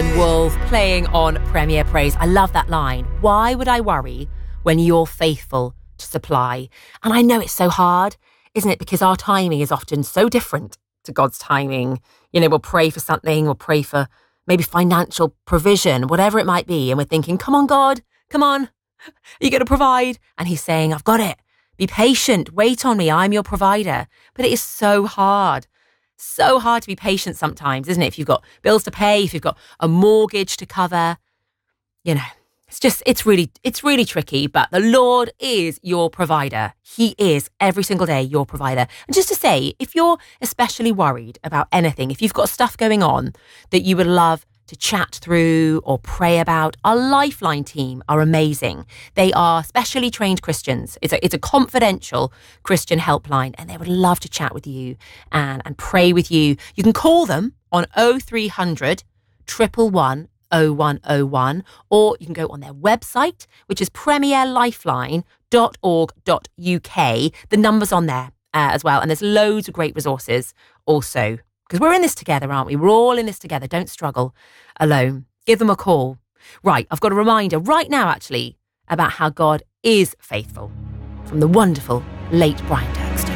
Brandon Wolf playing on Premier Praise. I love that line. Why would I worry when you're faithful to supply? And I know it's so hard, isn't it? Because our timing is often so different to God's timing. You know, we'll pray for something, we'll pray for maybe financial provision, whatever it might be. And we're thinking, come on, God, come on. Are you going to provide? And he's saying, I've got it. Be patient. Wait on me. I'm your provider. But it is so hard. So hard to be patient sometimes, isn't it? If you've got bills to pay, if you've got a mortgage to cover, you know, it's really tricky. But the Lord is your provider. He is every single day your provider. And just to say, if you're especially worried about anything, if you've got stuff going on that you would love to chat through or pray about, our Lifeline team are amazing. They are specially trained Christians. It's a confidential Christian helpline, and they would love to chat with you and pray with you. You can call them on 0300 111 0101, or you can go on their website, which is premierlifeline.org.uk. The number's on there as well, and there's loads of great resources also. Because we're in this together, aren't we? We're all in this together. Don't struggle alone. Give them a call. Right, I've got a reminder right now, actually, about how God is faithful from the wonderful late Brian Dirksen.